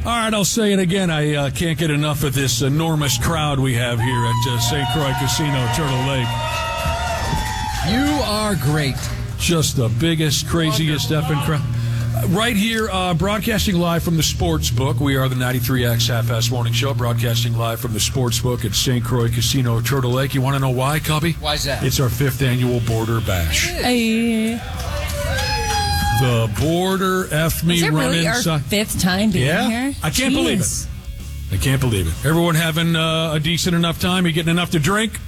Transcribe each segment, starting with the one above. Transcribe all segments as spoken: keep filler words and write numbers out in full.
right, I'll say it again. I uh, can't get enough of this enormous crowd we have here at uh, Saint Croix Casino, Turtle Lake. You are great. Just the biggest, craziest effing crowd. Right here, uh, broadcasting live from the Sports Book. We are the ninety-three X Half-Past Morning Show, broadcasting live from the Sports Book at Saint Croix Casino, Turtle Lake. You want to know why, Cubby? Why's that? It's our fifth annual Border Bash. Hey. The Border F me Is it run really our inside. fifth time being Yeah, here? I can't believe it. I can't believe it. Everyone having uh, a decent enough time? You getting enough to drink?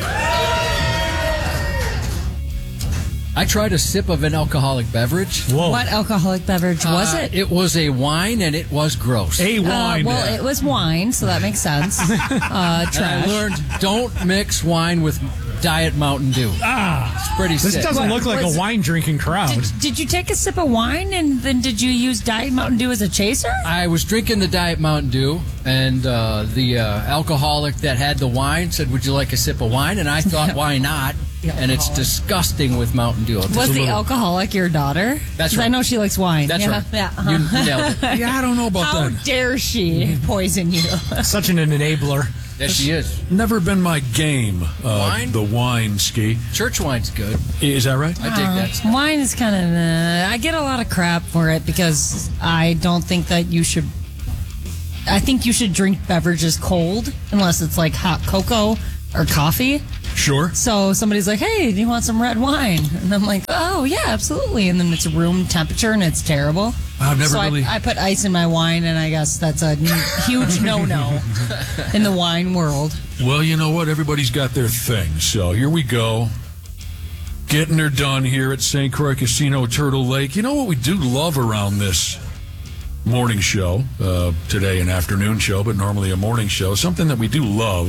I tried a sip of an alcoholic beverage. Whoa. What alcoholic beverage was Uh, it? It was a wine, and it was gross. A Uh, wine. well, it was wine, so that makes sense. Uh, And I trash. learned don't mix wine with Diet Mountain Dew. Ah, It's pretty this sick. doesn't What look like was- a wine drinking crowd. Did, did you take a sip of wine and then did you use Diet Mountain Dew as a chaser? I was drinking the Diet Mountain Dew, and uh, the uh, alcoholic that had the wine said, "Would you like a sip of wine?" And I thought, why not? And it's disgusting with Mountain Dew. Just Was a the little- alcoholic your daughter? That's 'Cause right. I know she likes wine. That's yeah, right. Yeah. You uh-huh. nailed it. yeah, I don't know about How that. dare she poison you? Such an enabler. Yes, she is. Never been my game. Uh, Wine? The wine ski. Church wine's good. Is that right? I dig that stuff. Wine is kind of. Uh, I get a lot of crap for it because I don't think that you should. I think you should drink beverages cold unless it's like hot cocoa or coffee. Sure. So somebody's like, "Hey, do you want some red wine?" And I'm like, "Oh yeah, absolutely." And then it's room temperature and it's terrible. I've never so really. I, I put ice in my wine, and I guess that's a n- huge no-no in the wine world. Well, you know what? Everybody's got their thing. So here we go. Getting her done here at Saint Croix Casino, Turtle Lake. You know what we do love around this morning show, uh, today an afternoon show, but normally a morning show. Something that we do love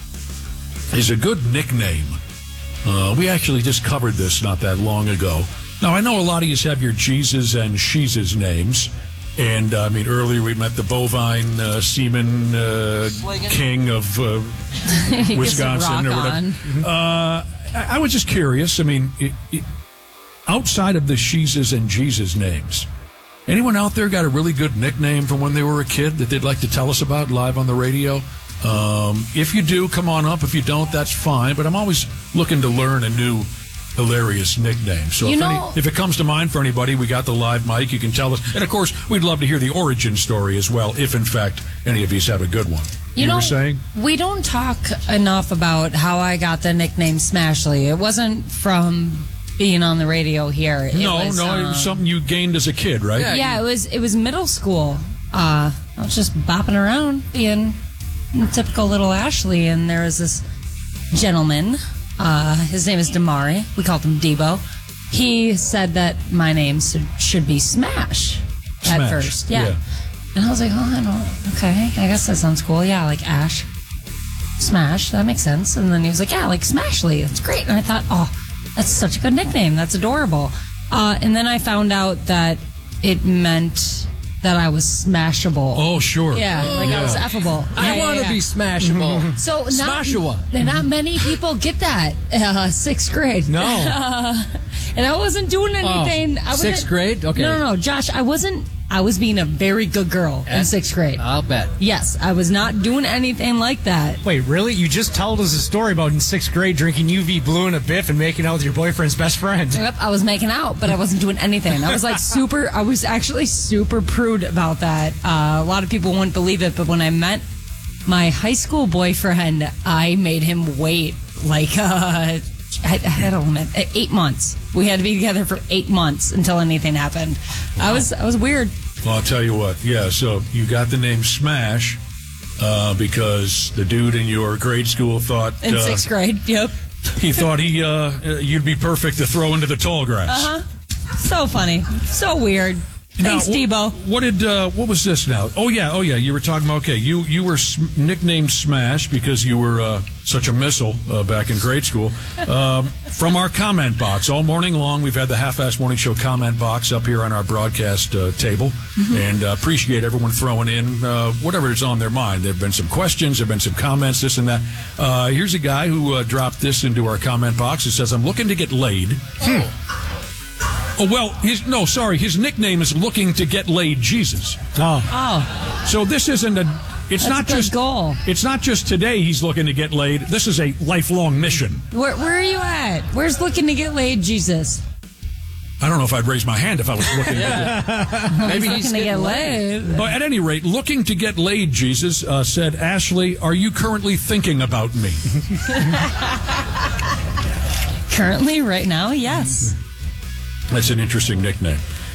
is a good nickname. Uh, we actually just covered this not that long ago. Now, I know a lot of you have your Jesus and Sheeses names. And, uh, I mean, earlier we met the bovine uh, semen uh, king of uh, Wisconsin or rock whatever. Uh, I, I was just curious. I mean, it, it, outside of the Sheeses and Jesus names, anyone out there got a really good nickname from when they were a kid that they'd like to tell us about live on the radio? Um, if you do, come on up. If you don't, that's fine. But I'm always looking to learn a new hilarious nickname. So You if, know- any, if it comes to mind for anybody, we got the live mic. You can tell us. And, of course, we'd love to hear the origin story as well, if, in fact, any of you have a good one. You, You, know, were saying? we don't talk enough about how I got the nickname Smashly. It wasn't from being on the radio here. It No, was, no, it um, was something you gained as a kid, right? Yeah. Yeah, it was. It was middle school. Uh, I was just bopping around, being typical little Ashley, and there was this gentleman. Uh, his name is Damari. We called him Debo. He said that my name should, should be Smash at Smash, first. Yeah. yeah. And I was like, oh, I don't. Okay, I guess that sounds cool. Yeah, like Ash. Smash. That makes sense. And then he was like, yeah, like Smashly. That's great. And I thought, oh, that's such a good nickname. That's adorable. Uh, and then I found out that it meant that I was smashable. Oh, sure. Yeah, like I was Yeah. effable. I Yeah, want to yeah, be yeah. smashable. So not, Smashawa. not many people get that. Uh, sixth grade. No. And I wasn't doing anything. I wasn't, sixth grade? Okay. No, no, no, Josh. I wasn't. I was being a very good girl in sixth grade. I'll bet. Yes, I was not doing anything like that. Wait, really? You just told us a story about in sixth grade drinking U V blue in a biff and making out with your boyfriend's best friend. Yep, I was making out, but I wasn't doing anything. I was like super. I was actually super prude about that. Uh, a lot of people wouldn't believe it, but when I met my high school boyfriend, I made him wait like uh, I, I don't know, eight months. We had to be together for eight months until anything happened. I was I was weird. Well, I'll tell you what. Yeah, so you got the name Smash uh, because the dude in your grade school thought In uh, sixth grade, yep. he thought he uh, you'd be perfect to throw into the tall grass. Uh-huh. So funny. So weird. Thanks, Now, Debo. wh- What did uh, what was this now? Oh yeah, oh yeah. You were talking about okay. You you were sm- nicknamed Smash because you were uh, such a missile uh, back in grade school. Um, from our comment box all morning long, we've had the Half-Ass Morning Show comment box up here on our broadcast uh, table, and uh, appreciate everyone throwing in uh, whatever is on their mind. There've been some questions, there've been some comments, this and that. Uh, here's a guy who uh, dropped this into our comment box. It says, "I'm looking to get laid." Oh, well, his no, sorry, his nickname is Looking to Get Laid Jesus. Oh. Oh, So this isn't a. It's That's not a good just goal. It's not just today he's looking to get laid. This is a lifelong mission. where, where are you at? Where's Looking to Get Laid, Jesus? I don't know if I'd raise my hand if I was looking to get Maybe He's he's looking to get getting laid. But at any rate, Looking to Get Laid, Jesus uh, said, Ashley, are you currently thinking about me? Currently, right now, yes. That's an interesting nickname.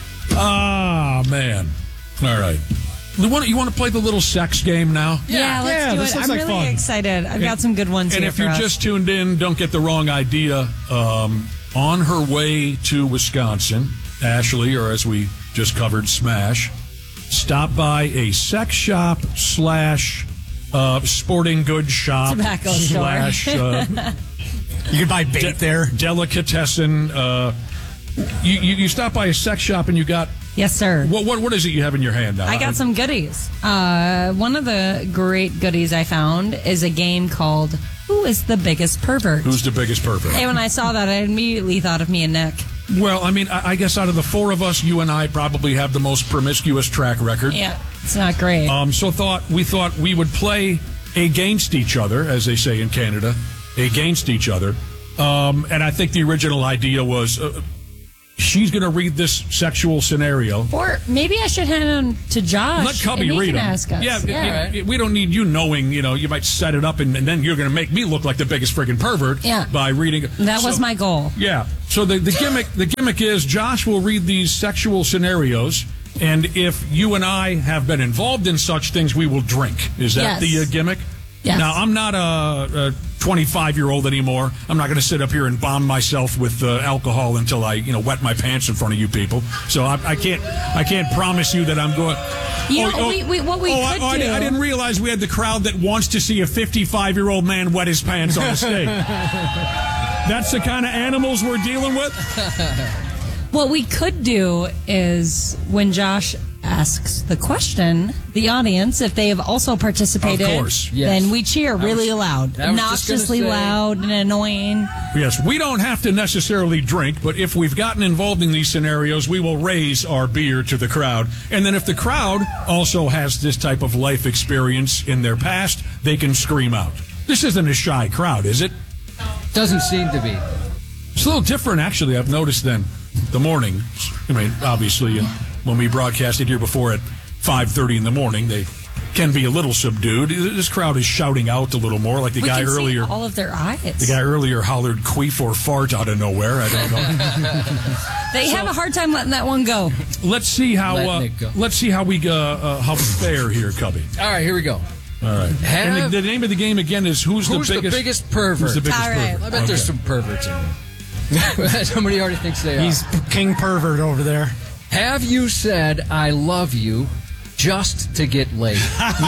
Ah, man. All right. You want, you want to play the little sex game now? Yeah, let's Yeah, do this it. looks I'm like really fun. excited. I've got some good ones And here if for you us. just tuned in, don't get the wrong idea. Um, on her way to Wisconsin, Ashley, or as we just covered, Smash, stopped by a sex shop slash uh, sporting goods shop Tobacco store. slash uh, You can buy bait de- there. delicatessen. Uh, you, you you stop by a sex shop and you got Yes, sir. what what what is it you have in your hand now? I got some goodies. Uh, one of the great goodies I found is a game called Who is the Biggest Pervert? Who's the biggest pervert? Hey, when I saw that, I immediately thought of me and Nick. Well, I mean, I, I guess out of the four of us, you and I probably have the most promiscuous track record. Yeah, it's not great. Um, so thought we thought we would play against each other, as they say in Canada, against each other. Um, and I think the original idea was uh, she's going to read this sexual scenario. Or maybe I should hand them to Josh. Let Cubby and he read can them. ask us. Yeah, yeah. it- it- we don't need you knowing. You know, you might set it up, and, and then you're going to make me look like the biggest friggin' pervert. Yeah. By reading. That So- was my goal. Yeah. So the, the gimmick the gimmick is Josh will read these sexual scenarios, and if you and I have been involved in such things, we will drink. Is that Yes. the uh, gimmick? Yes. Now I'm not a twenty-five year old anymore. I'm not going to sit up here and bomb myself with uh, alcohol until I you know wet my pants in front of you people. So I, I can't I can't promise you that I'm going. You know, we- we- what we oh, could I, oh, I, do- I didn't realize we had the crowd that wants to see a fifty-five year old man wet his pants on the stage. That's the kind of animals we're dealing with. What we could do is when Josh asks the question, the audience, if they have also participated, Of course. Yes. then we cheer really loud, I was just gonna obnoxiously say- loud and annoying. Yes, we don't have to necessarily drink, but if we've gotten involved in these scenarios, we will raise our beer to the crowd. And then if the crowd also has this type of life experience in their past, they can scream out. This isn't a shy crowd, is it? Doesn't seem to be. It's a little different, actually, I've noticed than the morning. I mean, obviously, uh, when we broadcasted here before at five thirty in the morning, they can be a little subdued. This crowd is shouting out a little more, like the We guy can earlier. see all of their eyes. The guy earlier hollered queef or fart out of nowhere. I don't know. They have a hard time letting that one go. Let's see how Letting uh, it go. let's see how we uh, uh, how we fare here, Cubby. All right, here we go. All right. Have- and the, the name of the game again is who's, Who's the the biggest biggest pervert? Who's the biggest All right. pervert? I bet there's some perverts in there. Somebody already thinks they are. He's king pervert over there. Have you said I love you just to get laid?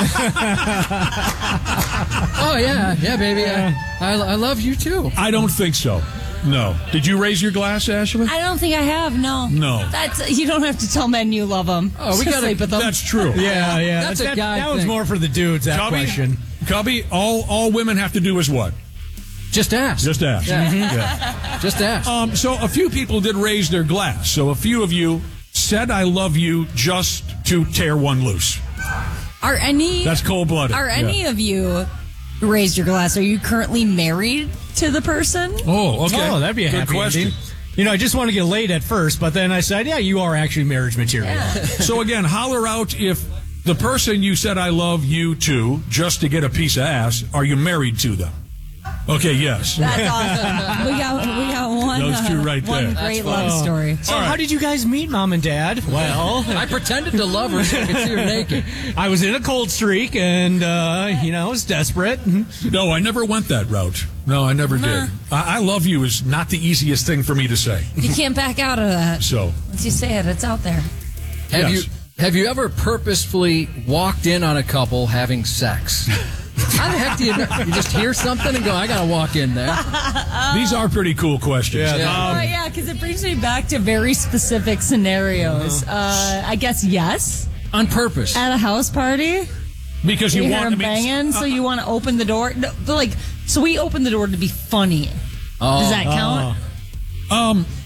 Oh yeah, yeah, baby. I, I, I love you too. I don't think so. No. Did you raise your glass, Ashley? I don't think I have. No. No. That's you don't have to tell men you love them. Oh, we gotta- sleep with them. That's true. Yeah, yeah. That's a that, guy That was thing. more for the dudes, that Cubby, question. Cubby, all all women have to do is what? Just ask. Just ask. Yeah. Yeah. Just ask. Um, so a few people did raise their glass. So a few of you said I love you just to tear one loose. Are any That's cold-blooded. Are any Yeah. of you raised your glass? Are you currently married to the person? Oh, okay. Oh, that'd be a Good happy question. ending. You know, I just want to get laid at first, but then I said, yeah, you are actually marriage material. So again, holler out if the person you said I love you to just to get a piece of ass, are you married to them? Okay, yes. That's awesome. we got we got one. Those two uh, right one there. great That's love fun. story. So All right. how did you guys meet, Mom and Dad? Well, I pretended to love her so I could see her naked. I was in a cold streak, and, uh, you know, I was desperate. No, I never went that route. No, I never did. I, I love you is not the easiest thing for me to say. You can't back out of that. So, Once you say it, it's out there. Have Yes. you have you ever purposefully walked in on a couple having sex? How the heck do you, you just hear something and go, I gotta walk in there? these are pretty cool questions. Yeah. Yeah. Oh, yeah, because it brings me back to very specific scenarios. Uh, I guess yes. On purpose. At a house party, Because you, you, hear want him to banging, so you want to open the door. No, but like, so we open the door to be funny. Oh. Does that count? Um,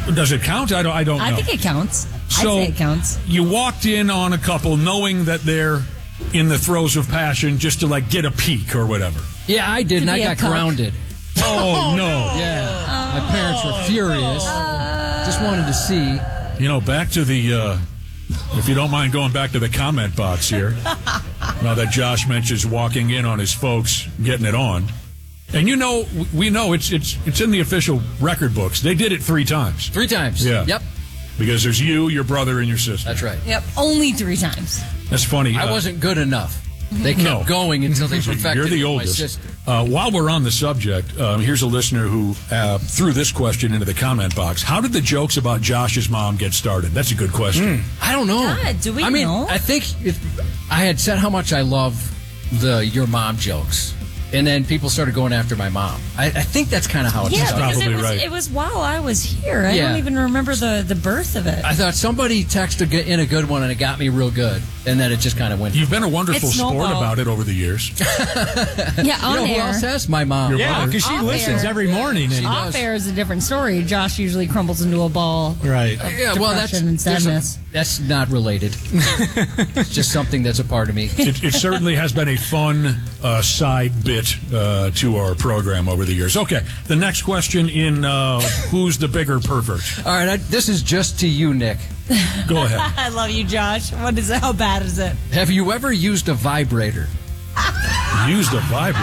Does it count? I don't. I don't know. I think it counts. So I'd say it counts. you walked in on a couple knowing that they're in the throes of passion, just to like get a peek or whatever. Yeah, I did, and I be a got cuck. grounded. Oh no! Yeah, my parents were furious. Just wanted to see. You know, back to the. Uh, if you don't mind going back to the comment box here, now that Josh mentions walking in on his folks getting it on, and you know, we know it's it's it's in the official record books. They did it three times. Three times. Yeah. Yep. Because there's you, your brother, and your sister. That's right. Yep, only three times. That's funny. I uh, wasn't good enough. They kept No. going until they perfected You're the my oldest. sister. Uh, while we're on the subject, um, here's a listener who uh, threw this question into the comment box. How did the jokes about Josh's mom get started? That's a good question. I don't know. God, do we I mean, know? I think if I had said how much I love the your mom jokes, and then people started going after my mom. I, I think that's kind of how it Yeah, started. because it probably was, right. it was while I was here. I Yeah. don't even remember the, the birth of it. I thought somebody texted a- in a good one, and it got me real good, and then it just kind of went. You've been a wonderful It's sport snowballed. about it over the years. yeah, on You know who air. else has my mom? Your Yeah, brother. because she Off listens air. every morning. And, Off air is a different story. Josh usually crumbles into a ball. right. Yeah, well, that's Depression and there's a- sadness. that's not related. It's just something that's a part of me. It, it certainly has been a fun uh, side bit uh, to our program over the years. Okay, the next question in uh, Who's the Bigger Pervert? All right, I, this is just to you, Nick. Go ahead. I love you, Josh. What is it? How bad is it? Have you ever used a vibrator? Used a vibrator.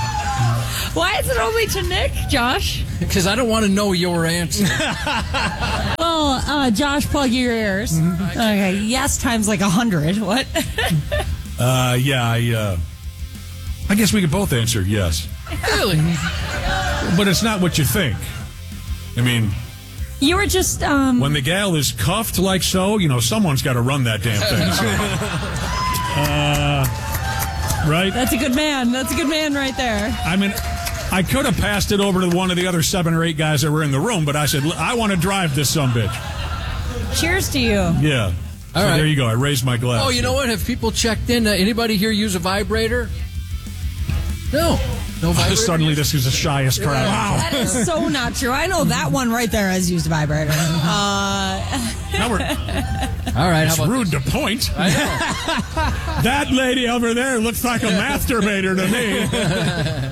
Why is it only to Nick, Josh? Because I don't want to know your answer. Well, uh, Josh, plug your ears. Okay, yes times like a hundred. What? Uh, yeah, I, uh, I guess we could both answer yes. Really? But it's not what you think. I mean, You were just um. when the gal is cuffed like so, you know, someone's got to run that damn thing. So. Uh, right? That's a good man. That's a good man right there. I mean, I could have passed it over to one of the other seven or eight guys that were in the room, but I said, I want to drive this sumbitch. Cheers to you. Yeah. All so right. there you go. I raised my glass. Oh, you know what? Have people checked in? Uh, anybody here use a vibrator? No. No vibrator? Suddenly, this is the shyest crowd. Wow. That is so not true. I know that one right there has used a vibrator. Uh, Now we're, All right. it's How about rude this? to point. I know. That lady over there looks like a masturbator to me.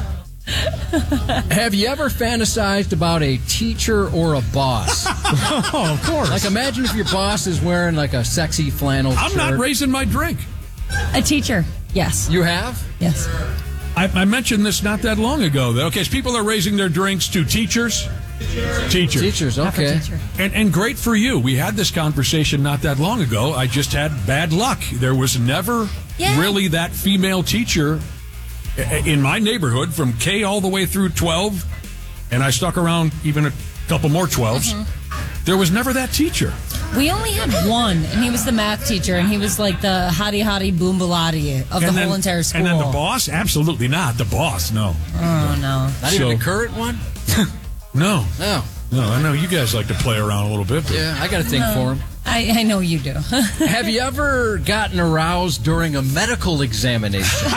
Have you ever fantasized about a teacher or a boss? Oh, of course. Like, imagine if your boss is wearing like a sexy flannel I'm shirt. not raising my drink. a teacher. Yes. You have? Yes. I, I mentioned this not that long ago. That, okay, so people are raising their drinks to teachers. Teachers. Teachers, Not for okay. teacher. And, and great for you. We had this conversation not that long ago. I just had bad luck. There was never Yeah. really that female teacher i- in my neighborhood from K all the way through twelve, and I stuck around even a couple more twelves. There was never that teacher. We only had one, and he was the math teacher, and he was like the hottie hottie boom balati of the And then- whole entire school. And then the boss? Absolutely not. The boss, no. Oh no. Not even So- a current one? No. No. No, I know you guys like to play around a little bit. But Yeah, I got to think for him. I, I know you do. Have you ever gotten aroused during a medical examination?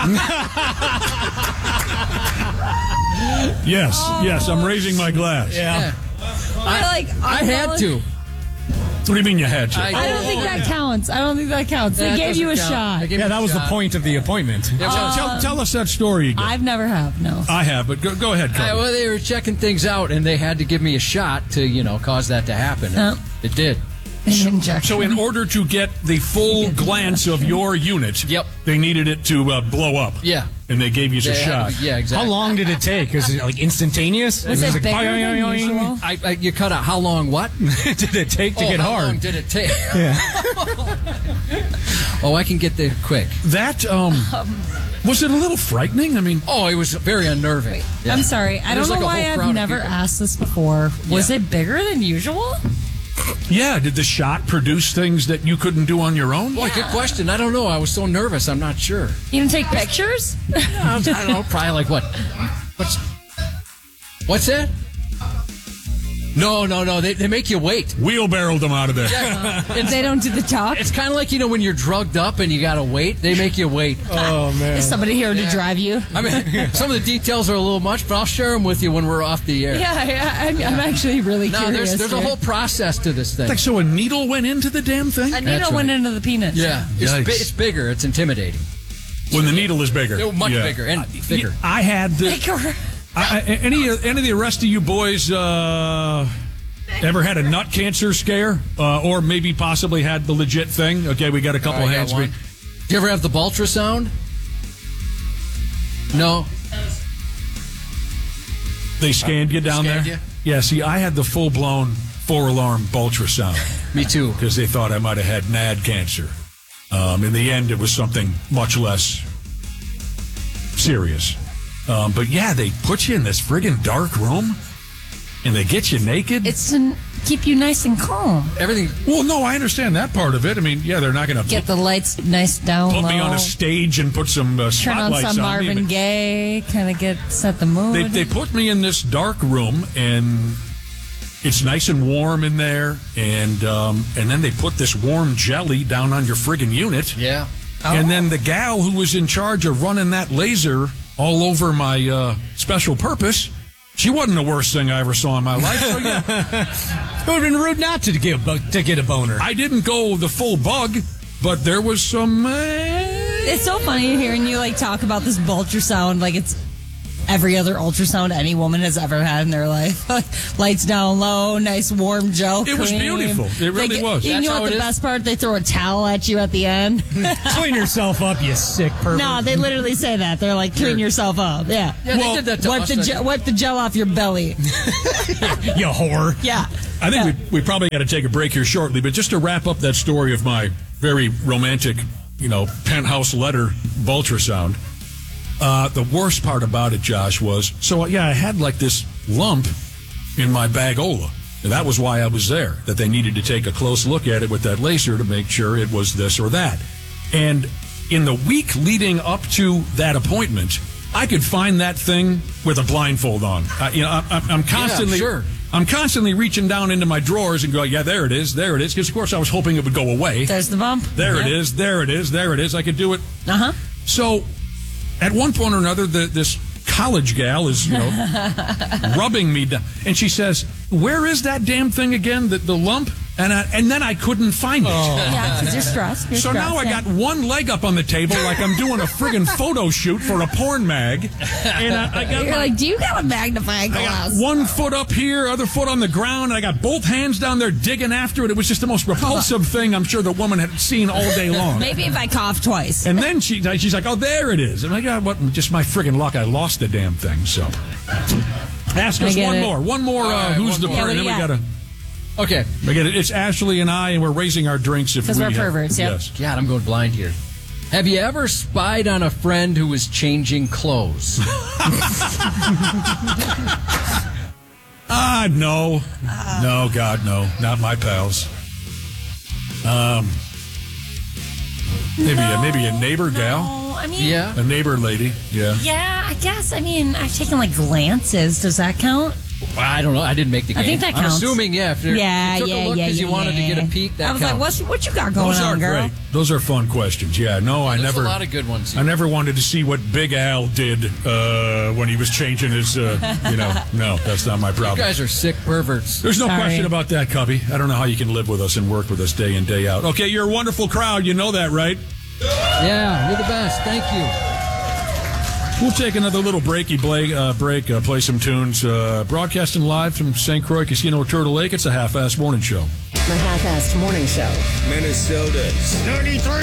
Yes, yes, I'm raising my glass. Yeah. I like. I had to. What do you mean you had to? I- I don't think that counts. I don't think that counts. They That gave you a doesn't count. shot. They gave yeah, me that a was the shot. point of the appointment. Yeah, well, tell, tell us that story again. I've never have. No. I have, but go, go ahead, I- Cody. well, they were checking things out, and they had to give me a shot to, you know, cause that to happen. Oh. It did. An injection. So, in order to get the full glance of your unit, Yep. they needed it to uh, blow up. Yeah. And they gave you They a had shot. to- yeah, How exactly. long did it take? Was it like instantaneous? was it like, bigger boing, than boing, boing. usual? I, I, you cut out how long? What? did it take to oh, get how hard? long did it take? Yeah. Oh, I can get there quick. That, um, was it a little frightening? I mean, Oh, it was very unnerving. Yeah. I'm sorry. I There's don't know like a why whole crowd I've of never people. asked this before. Was Yeah. it bigger than usual? yeah, did the shot produce things that you couldn't do on your own? Boy, good question. I don't know. I was so nervous. I'm not sure. You didn't take pictures? I don't know. Probably like what? What's what's that? No, no, no. They, they make you wait. Wheelbarrowed them out of there. If they don't do the talk, It's kind of like, you know, when you're drugged up and you got to wait. They make you wait. Oh, man. is somebody here to drive you? I mean, some of the details are a little much, but I'll share them with you when we're off the air. Yeah, yeah. I'm, I'm actually really No, curious. there's there's a here. whole process to this thing. Like, so a needle went into the damn thing? A needle That's went right. into the penis. Yeah, it's, Yikes. bi- it's bigger. It's intimidating. When the needle is bigger. They're much Yeah. bigger and thicker. I had the, Bigger. I, I- any any of the rest of you boys uh, ever had a nut cancer scare, uh, or maybe possibly had the legit thing? Okay, we got a couple Oh, I got hands. one. Do you ever have the ultrasound? No. They scanned you down Scanned there. you? Yeah. See, I had the full blown four alarm ultrasound Me too. because they thought I might have had N A D cancer. Um, in the end, it was something much less serious. Um, but yeah, they put you in this friggin' dark room, and they get you naked. It's to keep you nice and calm. Everything. Well, no, I understand that part of it. I mean, yeah, they're not going to Get the lights nice down put low. me on a stage and put some uh, Turn on spotlights some on me. Marvin But Gaye. Kind of get set the mood. They, they put me in this dark room, and it's nice and warm in there, and um, and then they put this warm jelly down on your friggin' unit. Yeah. And then the gal who was in charge of running that laser all over my uh, special purpose, she wasn't the worst thing I ever saw in my life. So yeah, It would have been rude not to get, a bo- to get a boner. I didn't go the full bug, but there was some... Uh, It's so funny hearing you like talk about this ultrasound like it's every other ultrasound any woman has ever had in their life. Lights down low, nice warm gel It was cream. beautiful. It really They- was. You That's know how what it the is? best part? They throw a towel at you at the end. Clean yourself up, you sick pervert. No, they literally say that. They're like, clean Sure. yourself up. Yeah. Yeah, Well, they did that to Wipe us. the, ge- wipe the gel off your belly. You whore. Yeah. I think Yeah. we, we probably got to take a break here shortly, but just to wrap up that story of my very romantic, you know, penthouse letter ultrasound, uh, the worst part about it, Josh, was, so yeah, I had like this lump in my bagola. And that was why I was there, that they needed to take a close look at it with that laser to make sure it was this or that. And in the week leading up to that appointment, I could find that thing with a blindfold on. Uh, you know, I, I, I'm constantly, sure. I'm constantly reaching down into my drawers and going, yeah, there it is, there it is. Because of course I was hoping it would go away. There's the bump. There it Yeah. is, there it is, there it is. I could do it. Uh huh. So, at one point or another, the, this college gal is, you know, rubbing me down, and she says, "Where is that damn thing again? The, the lump?" And I, and then I couldn't find it. Yeah, because you're stressed. You're So stressed, now I yeah. got one leg up on the table like I'm doing a friggin' photo shoot for a porn mag, and I, I got You're my, like, do you got a magnifying I got glass? one foot up here, other foot on the ground, and I got both hands down there digging after it. It was just the most repulsive thing I'm sure the woman had seen all day long. Maybe if I cough twice. And then she she's like, "Oh, there it is." And I got what? Just my friggin' luck. I lost the damn thing. So, ask I us get one it. more, one more. All Uh, right, who's one the more. bird? Yeah, And then what we do you gotta. Okay. We get it. It's Ashley and I, and we're raising our drinks. If 'Cause we we're have- perverts, yep. Yes. God, I'm going blind here. Have you ever spied on a friend who was changing clothes? Ah, no, no, God, no, not my pals. Um, maybe a, maybe a neighbor gal, Oh, I mean, Yeah. a neighbor lady. Yeah. yeah, I guess. I mean, I've taken like glances. Does that count? I don't know. I didn't make the game. I think that I'm counts. assuming, yeah. If you're- Yeah, you took yeah, a look yeah, because you yeah, wanted yeah. to get a peek, that I was counts. like, what's, what you got going Those are on, girl? great. Those are fun questions. Yeah. No, I There's never. a lot of good ones I here. never wanted to see what Big Al did uh, when he was changing his. Uh, you know, no, that's not my You problem. guys are sick perverts. There's no Sorry. question about that, Cubby. I don't know how you can live with us and work with us day in, day out. Okay, you're a wonderful crowd. You know that, right? Yeah, you're the best. Thank you. We'll take another little breaky play, uh, break, uh, play some tunes. Uh, broadcasting live from Saint Croix Casino, Turtle Lake. It's a half-ass morning show. The Half-Assed Morning Show. Minnesota's